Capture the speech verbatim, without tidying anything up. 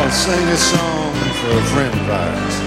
I'll sing a song for a friend of ours.